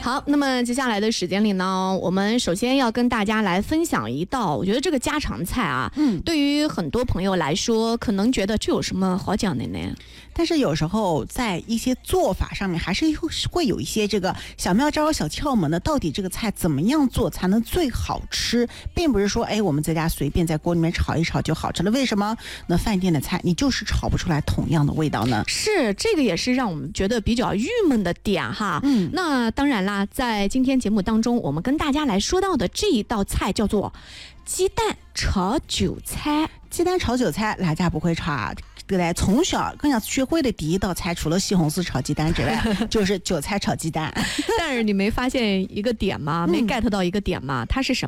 好，那么接下来的时间里呢，我们首先要跟大家来分享一道，我觉得这个家常菜啊，对于很多朋友来说，可能觉得这有什么好讲的呢？ 但是有时候在一些做法上面，还是会有一些这个小妙招、小窍门的。到底这个菜怎么样做才能最好吃，并不是说我们在家随便在锅里面炒一炒就好吃了。为什么那饭店的菜你就是炒不出来同样的味道呢？ 是，这个也是让我们觉得比较郁闷的点哈。那当然啦，在今天节目当中，我们跟大家来说到的这一道菜叫做鸡蛋炒韭菜。 鸡蛋炒韭菜，哪家不会炒啊？对不对？从小更要学会的第一道菜，除了西红柿炒鸡蛋之外，就是韭菜炒鸡蛋。 但是你没发现一个点吗？没 get 到一个点吗？它是什么？